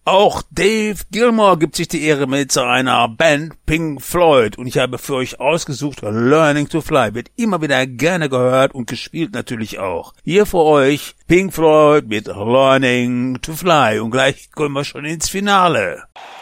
Auch Dave Gilmour gibt sich die Ehre mit seiner Band Pink Floyd und ich habe für euch ausgesucht Learning to Fly. Wird immer wieder gerne gehört und gespielt natürlich auch. Hier für euch Pink Floyd mit Learning to Fly und gleich kommen wir schon ins Finale.